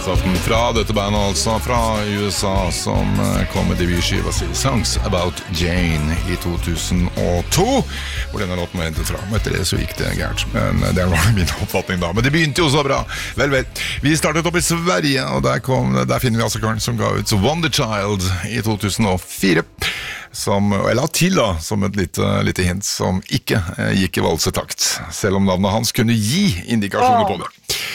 fredagsaften fra dette bandet, altså fra USA, som kom med debutskiva si Songs About Jane i 2002, hvor denne låten var hentet fra. Etter det så gikk det gærent, men det var min oppfatning da. Men det begynte jo så bra. Vel. Vi startet opp i Sverige, og der finner vi altså karen som ga ut Wonder Child i 2004. Jeg la til da, som et lite hint, som ikke gikk i valsetakt, selv om navnet hans kunne gi indikasjoner på det.